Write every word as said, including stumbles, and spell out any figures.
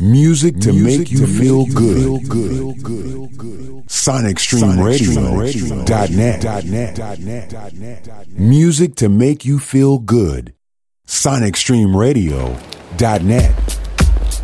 Music to make you feel good. Sonic Stream Radio dot net. Music to make you feel good. Sonic Stream Radio dot net.